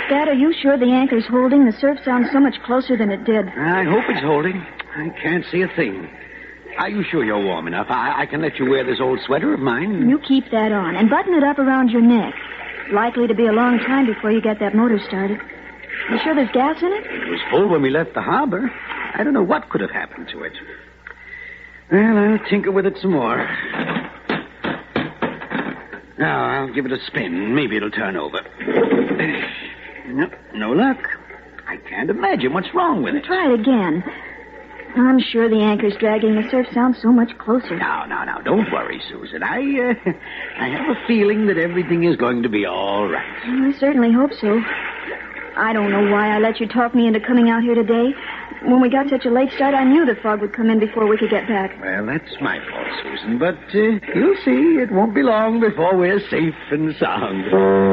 Dad, are you sure the anchor's holding? The surf sounds so much closer than it did. I hope it's holding. I can't see a thing. Are you sure you're warm enough? I can let you wear this old sweater of mine. You keep that on and button it up around your neck. Likely to be a long time before you get that motor started. You sure there's gas in it? It was full when we left the harbor. I don't know what could have happened to it. Well, I'll tinker with it some more. Now, I'll give it a spin. Maybe it'll turn over. No luck. I can't imagine what's wrong with it. Try it again. I'm sure the anchor's dragging. The surf sounds so much closer. Now, don't worry, Susan. I have a feeling that everything is going to be all right. I certainly hope so. I don't know why I let you talk me into coming out here today. When we got such a late start, I knew the fog would come in before we could get back. Well, that's my fault, Susan, but you'll see it won't be long before we're safe and sound.